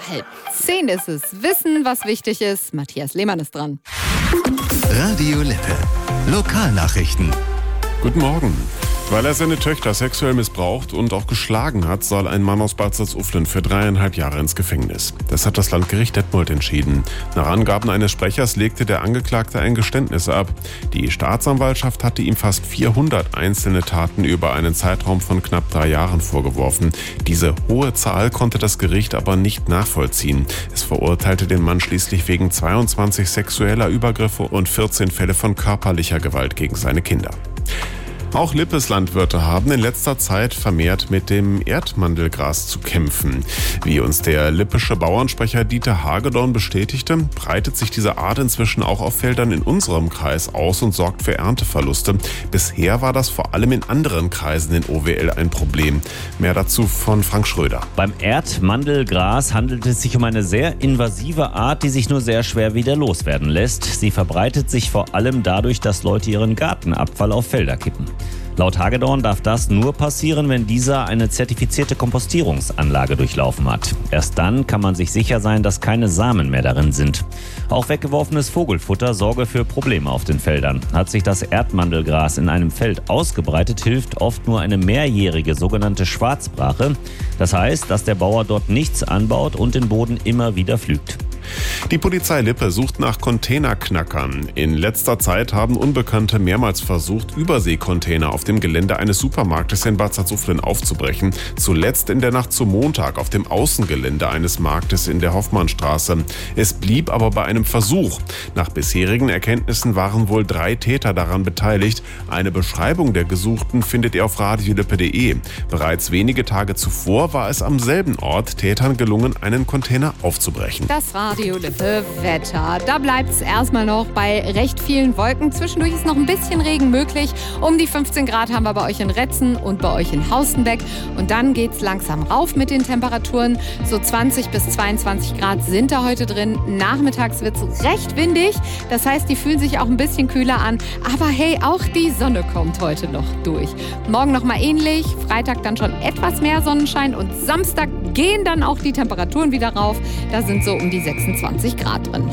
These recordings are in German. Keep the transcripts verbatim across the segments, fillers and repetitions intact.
Halb zehn ist es. Wissen, was wichtig ist. Matthias Lehmann ist dran. Radio Lippe. Lokalnachrichten. Guten Morgen. Weil er seine Töchter sexuell missbraucht und auch geschlagen hat, soll ein Mann aus Bad Salzuflen für dreieinhalb Jahre ins Gefängnis. Das hat das Landgericht Detmold entschieden. Nach Angaben eines Sprechers legte der Angeklagte ein Geständnis ab. Die Staatsanwaltschaft hatte ihm fast vierhundert einzelne Taten über einen Zeitraum von knapp drei Jahren vorgeworfen. Diese hohe Zahl konnte das Gericht aber nicht nachvollziehen. Es verurteilte den Mann schließlich wegen zweiundzwanzig sexueller Übergriffe und vierzehn Fälle von körperlicher Gewalt gegen seine Kinder. Auch Lippes Landwirte haben in letzter Zeit vermehrt mit dem Erdmandelgras zu kämpfen. Wie uns der lippische Bauernsprecher Dieter Hagedorn bestätigte, breitet sich diese Art inzwischen auch auf Feldern in unserem Kreis aus und sorgt für Ernteverluste. Bisher war das vor allem in anderen Kreisen in O W L ein Problem. Mehr dazu von Frank Schröder. Beim Erdmandelgras handelt es sich um eine sehr invasive Art, die sich nur sehr schwer wieder loswerden lässt. Sie verbreitet sich vor allem dadurch, dass Leute ihren Gartenabfall auf Felder kippen. Laut Hagedorn darf das nur passieren, wenn dieser eine zertifizierte Kompostierungsanlage durchlaufen hat. Erst dann kann man sich sicher sein, dass keine Samen mehr darin sind. Auch weggeworfenes Vogelfutter sorge für Probleme auf den Feldern. Hat sich das Erdmandelgras in einem Feld ausgebreitet, hilft oft nur eine mehrjährige sogenannte Schwarzbrache. Das heißt, dass der Bauer dort nichts anbaut und den Boden immer wieder pflügt. Die Polizei Lippe sucht nach Containerknackern. In letzter Zeit haben Unbekannte mehrmals versucht, Überseekontainer auf dem Gelände eines Supermarktes in Bad Salzuflen aufzubrechen. Zuletzt in der Nacht zum Montag auf dem Außengelände eines Marktes in der Hoffmannstraße. Es blieb aber bei einem Versuch. Nach bisherigen Erkenntnissen waren wohl drei Täter daran beteiligt. Eine Beschreibung der Gesuchten findet ihr auf radiolippe punkt de. Bereits wenige Tage zuvor war es am selben Ort Tätern gelungen, einen Container aufzubrechen. Das Radio Lippe Wetter. Da bleibt es erstmal noch bei recht vielen Wolken. Zwischendurch ist noch ein bisschen Regen möglich. Um die fünfzehn Grad haben wir bei euch in Retzen und bei euch in Haustenbeck. Und dann geht es langsam rauf mit den Temperaturen. So zwanzig bis zweiundzwanzig Grad sind da heute drin. Nachmittags wird es recht windig. Das heißt, die fühlen sich auch ein bisschen kühler an. Aber hey, auch die Sonne kommt heute noch durch. Morgen nochmal ähnlich. Freitag dann schon etwas mehr Sonnenschein. Und Samstag gehen dann auch die Temperaturen wieder rauf. Da sind so um die sechsundzwanzig Grad drin.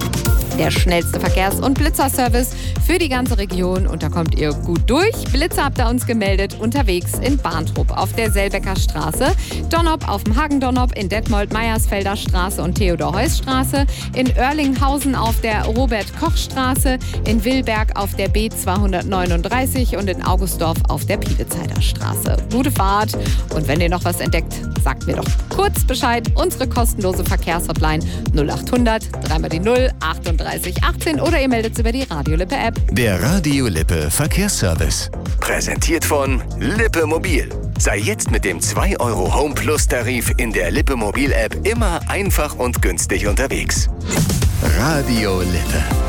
Der schnellste Verkehrs- und Blitzerservice für die ganze Region. Und da kommt ihr gut durch. Blitzer habt ihr uns gemeldet unterwegs in Barntrup auf der Selbecker Straße, Donnop auf dem Hagendonnop, in Detmold Meiersfelder Straße und Theodor-Heuss-Straße, in Oerlinghausen auf der Robert-Koch-Straße, in Willberg auf der B zweihundertneununddreißig und in Augustdorf auf der Pielezeider Straße. Gute Fahrt. Und wenn ihr noch was entdeckt, sagt mir doch kurz Bescheid. Unsere kostenlose Verkehrshotline null achthundert, dreimal die null, achtunddreißig achtzehn oder ihr meldet es über die Radio Lippe App. Der Radio Lippe Verkehrsservice. Präsentiert von Lippe Mobil. Sei jetzt mit dem zwei Euro Home Plus Tarif in der Lippe Mobil App immer einfach und günstig unterwegs. Radio Lippe.